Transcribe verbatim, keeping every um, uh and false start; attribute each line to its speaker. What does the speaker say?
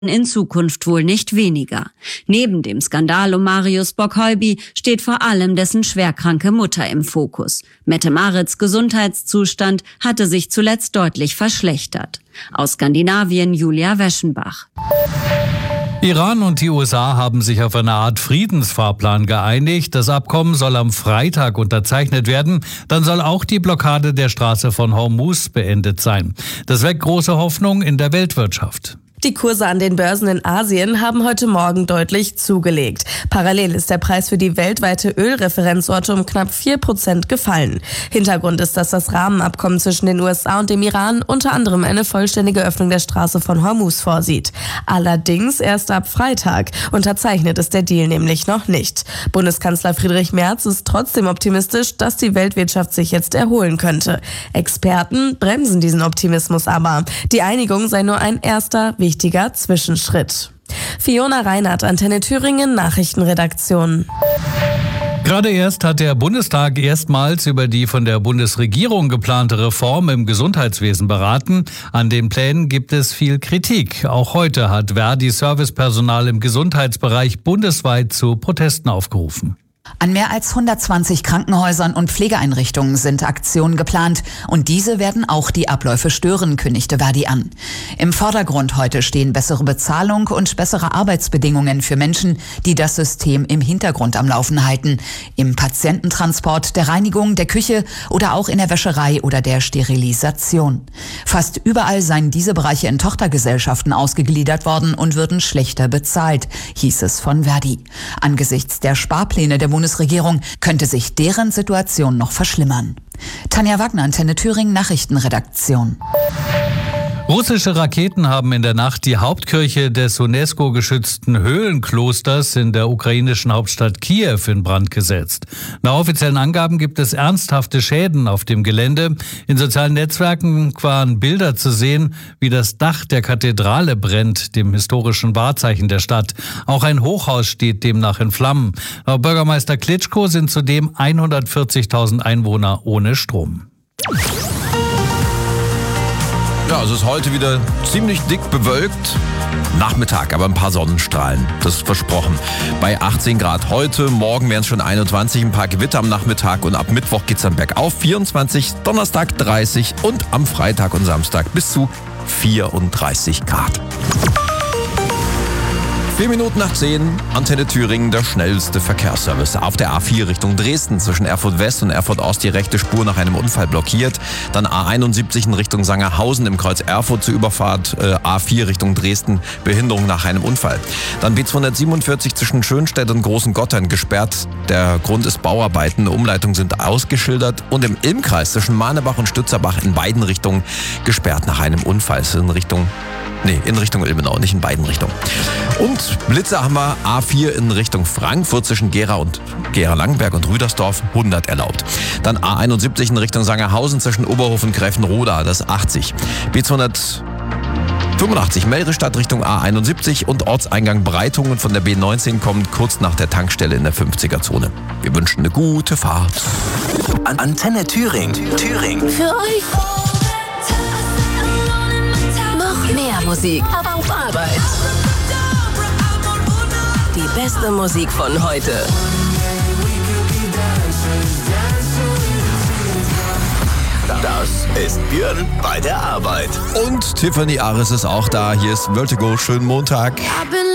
Speaker 1: in Zukunft wohl nicht weniger. Neben dem Skandal um Marius Bock-Heuby steht vor allem dessen schwerkranke Mutter im Fokus. Mette-Marits Gesundheitszustand hatte sich zuletzt deutlich verschlechtert. Aus Skandinavien Julia Weschenbach.
Speaker 2: Iran und die U S A haben sich auf eine Art Friedensfahrplan geeinigt. Das Abkommen soll am Freitag unterzeichnet werden. Dann soll auch die Blockade der Straße von Hormuz beendet sein. Das weckt große Hoffnung in der Weltwirtschaft.
Speaker 3: Die Kurse an den Börsen in Asien haben heute Morgen deutlich zugelegt. Parallel ist der Preis für die weltweite Ölreferenzsorte um knapp vier Prozent gefallen. Hintergrund ist, dass das Rahmenabkommen zwischen den U S A und dem Iran unter anderem eine vollständige Öffnung der Straße von Hormuz vorsieht. Allerdings erst ab Freitag. Unterzeichnet ist der Deal nämlich noch nicht. Bundeskanzler Friedrich Merz ist trotzdem optimistisch, dass die Weltwirtschaft sich jetzt erholen könnte. Experten bremsen diesen Optimismus aber. Die Einigung sei nur ein erster wichtiger Zwischenschritt. Fiona Reinhardt, Antenne Thüringen, Nachrichtenredaktion.
Speaker 2: Gerade erst hat der Bundestag erstmals über die von der Bundesregierung geplante Reform im Gesundheitswesen beraten. An den Plänen gibt es viel Kritik. Auch heute hat Verdi-Servicepersonal im Gesundheitsbereich bundesweit zu Protesten aufgerufen.
Speaker 4: An mehr als hundertzwanzig Krankenhäusern und Pflegeeinrichtungen sind Aktionen geplant und diese werden auch die Abläufe stören, kündigte Verdi an. Im Vordergrund heute stehen bessere Bezahlung und bessere Arbeitsbedingungen für Menschen, die das System im Hintergrund am Laufen halten. Im Patiententransport, der Reinigung, der Küche oder auch in der Wäscherei oder der Sterilisation. Fast überall seien diese Bereiche in Tochtergesellschaften ausgegliedert worden und würden schlechter bezahlt, hieß es von Verdi. Angesichts der Sparpläne der Bundesregierung könnte sich deren Situation noch verschlimmern. Tanja Wagner, Antenne Thüringen, Nachrichtenredaktion.
Speaker 2: Russische Raketen haben in der Nacht die Hauptkirche des UNESCO-geschützten Höhlenklosters in der ukrainischen Hauptstadt Kiew in Brand gesetzt. Nach offiziellen Angaben gibt es ernsthafte Schäden auf dem Gelände. In sozialen Netzwerken waren Bilder zu sehen, wie das Dach der Kathedrale brennt, dem historischen Wahrzeichen der Stadt. Auch ein Hochhaus steht demnach in Flammen. Laut Bürgermeister Klitschko sind zudem hundertvierzigtausend Einwohner ohne Strom.
Speaker 5: Ja, es ist heute wieder ziemlich dick bewölkt. Nachmittag, aber ein paar Sonnenstrahlen. Das ist versprochen. Bei achtzehn Grad heute, morgen wären es schon einundzwanzig, ein paar Gewitter am Nachmittag und ab Mittwoch geht's dann bergauf. vierundzwanzig, Donnerstag dreißig und am Freitag und Samstag bis zu vierunddreißig Grad. Vier Minuten nach zehn, Antenne Thüringen, der schnellste Verkehrsservice. Auf der A vier Richtung Dresden zwischen Erfurt West und Erfurt Ost die rechte Spur nach einem Unfall blockiert. Dann A einundsiebzig in Richtung Sangerhausen im Kreuz Erfurt zur Überfahrt äh, A vier Richtung Dresden, Behinderung nach einem Unfall. Dann B zweihundertsiebenundvierzig zwischen Schönstedt und Großen Gottern gesperrt. Der Grund ist Bauarbeiten, Umleitungen sind ausgeschildert. Und im Ilmkreis zwischen Mahnebach und Stützerbach in beiden Richtungen gesperrt nach einem Unfall. In Richtung Nee, in Richtung Ilmenau, nicht in beiden Richtungen. Und Blitzer haben wir A vier in Richtung Frankfurt zwischen Gera und Gera-Langenberg und Rüdersdorf hundert erlaubt. Dann A einundsiebzig in Richtung Sangerhausen zwischen Oberhof und Gräfenroda, das achtzig. B zweihundertfünfundachtzig Meldestadt Richtung A einundsiebzig und Ortseingang Breitungen von der B neunzehn kommt kurz nach der Tankstelle in der fünfziger-Zone. Wir wünschen eine gute Fahrt.
Speaker 6: Antenne Thüringen. Thüringen.
Speaker 7: Für euch. Mehr Musik, aber auf Arbeit. Die beste Musik von heute.
Speaker 6: Das ist Björn bei der Arbeit.
Speaker 5: Und Tiffany Aris ist auch da. Hier ist Vertigo. Schönen Montag.